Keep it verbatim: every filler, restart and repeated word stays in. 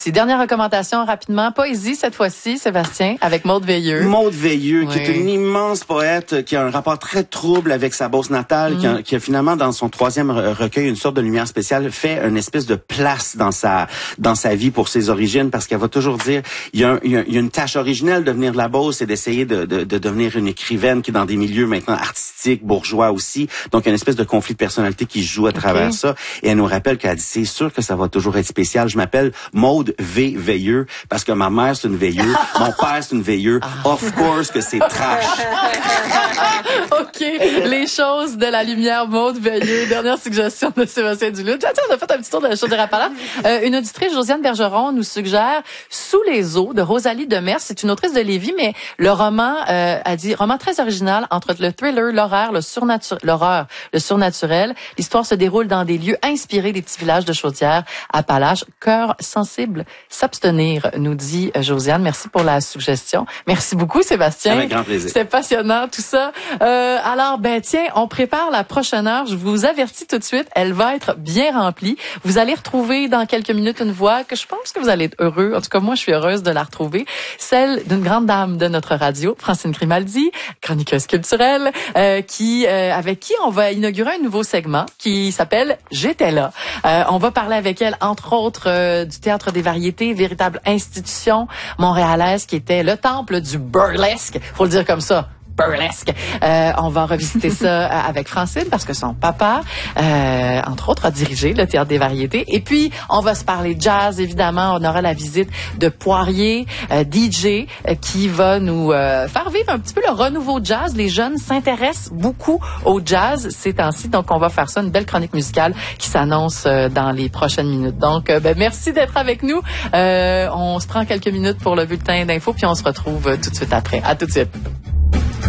Ces dernières recommandations rapidement. Poésie cette fois-ci, Sébastien, avec Maude Veilleux. Maude Veilleux, oui. qui est une immense poète, qui a un rapport très trouble avec sa Beauce natale, mm. qui, a, qui a finalement, dans son troisième recueil, une sorte de lumière spéciale, fait une espèce de place dans sa dans sa vie pour ses origines, parce qu'elle va toujours dire, il y a, un, il y a, il y a une tâche originelle de venir de la Beauce et d'essayer de, de, de devenir une écrivaine qui est dans des milieux maintenant artistiques, bourgeois aussi. Donc, il y a une espèce de conflit de personnalité qui se joue à travers okay. ça. Et elle nous rappelle qu'elle dit, c'est sûr que ça va toujours être spécial. Je m'appelle Maude V. Veilleux, parce que ma mère, c'est une veilleuse, mon père, c'est une veilleuse. Of course que c'est trash. OK. Les choses de la lumière, Maude Veilleux. Dernière suggestion de Sébastien Duluth. Tiens, on a fait un petit tour de la Chaudière-Appalaches. Euh, une auditrice, Josiane Bergeron, nous suggère Sous les eaux de Rosalie Demers. C'est une autrice de Lévis, mais le roman, euh, a dit, roman très original entre le thriller, l'horreur, le surnaturel, l'horreur, le surnaturel. L'histoire se déroule dans des lieux inspirés des petits villages de Chaudière-Appalaches. Cœur sensible, s'abstenir, nous dit Josiane. Merci pour la suggestion. Merci beaucoup, Sébastien. Avec grand plaisir. C'était passionnant, tout ça. Euh, alors, ben tiens, on prépare la prochaine heure. Je vous avertis tout de suite, elle va être bien remplie. Vous allez retrouver dans quelques minutes une voix que je pense que vous allez être heureux. En tout cas, moi, je suis heureuse de la retrouver. Celle d'une grande dame de notre radio, Francine Grimaldi, chroniqueuse culturelle, euh, qui, euh, avec qui on va inaugurer un nouveau segment qui s'appelle J'étais là. Euh, on va parler avec elle, entre autres, euh, du Théâtre des Variétés, véritable institution montréalaise qui était le temple du burlesque, faut le dire comme ça. Burlesque. Euh, on va revisiter ça avec Francine parce que son papa, euh, entre autres, a dirigé le Théâtre des Variétés. Et puis, on va se parler jazz, évidemment. On aura la visite de Poirier, euh, D J, euh, qui va nous euh, faire vivre un petit peu le renouveau jazz. Les jeunes s'intéressent beaucoup au jazz ces temps-ci. Donc, on va faire ça, une belle chronique musicale qui s'annonce euh, dans les prochaines minutes. Donc, euh, ben, merci d'être avec nous. Euh, on se prend quelques minutes pour le bulletin d'info, puis on se retrouve euh, tout de suite après. À tout de suite.